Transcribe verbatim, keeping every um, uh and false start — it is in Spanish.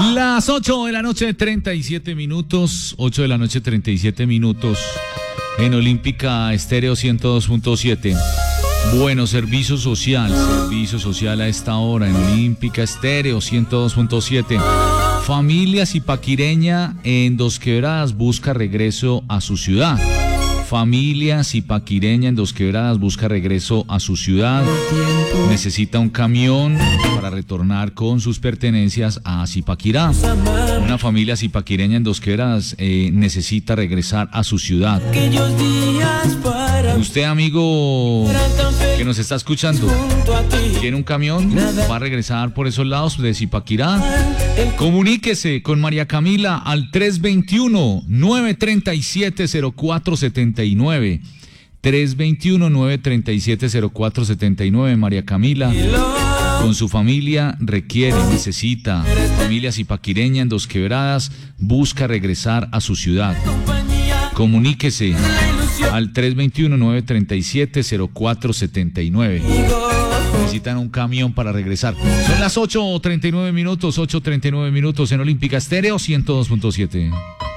Las ocho de la noche, treinta y siete minutos. ocho de la noche, treinta y siete minutos. En Olímpica Estéreo ciento dos punto siete. Bueno, servicio social. Servicio social a esta hora en Olímpica Estéreo ciento dos punto siete. Familia zipaquireña en Dos Quebradas busca regreso a su ciudad. Familia zipaquireña en Dos Quebradas busca regreso a su ciudad. Necesita un camión para retornar con sus pertenencias a Zipaquirá. Una familia zipaquireña en Dos Quebradas eh, necesita regresar a su ciudad. Usted, amigo que nos está escuchando, ¿tiene un camión? ¿Va a regresar por esos lados de Zipaquirá? Comuníquese con María Camila al tres dos uno, nueve tres siete, cero cuatro siete nueve. tres dos uno, nueve tres siete, cero cuatro siete nueve. María Camila, con su familia, requiere, necesita, familia zipaquireña en Dos Quebradas, busca regresar a su ciudad. Comuníquese al tres dos uno, nueve tres siete, cero cuatro siete nueve. Necesitan un camión para regresar. Son las ocho treinta y nueve minutos, ocho treinta y nueve minutos en Olímpica Estéreo ciento dos punto siete.